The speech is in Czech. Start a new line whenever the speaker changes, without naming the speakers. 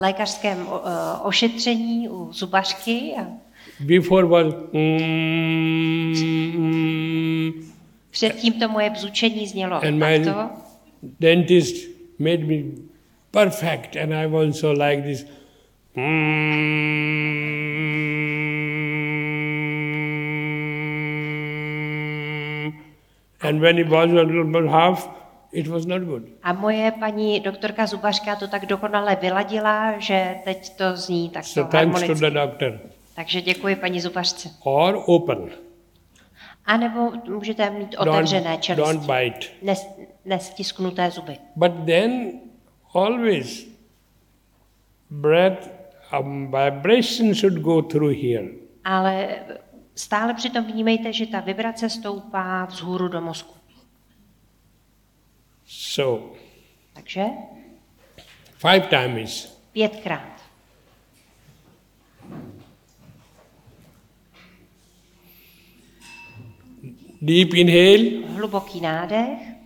lékařském ošetření u zubařky.
Before was
Předtím to moje bzučení znělo
and my
takto.
dentist made me perfect and I also like this. And when it was a little bit half, it was not good.
A moje paní doktorka zubařka to tak dokonale vyladila, že teď to zní takto
So thanks to
harmonicky.
the doctor.
Takže děkuji paní zubařce.
Or open.
A nebo můžete mít otevřené
Don't
čelisti.
bite.
Nestisknuté zuby.
But then always breath, vibration should go through here.
Ale stále přitom vnímejte, že ta vibrace stoupá vzhůru do mozku.
So,
Takže
5 times.
5krát.
Deep inhale,
Hluboký nádech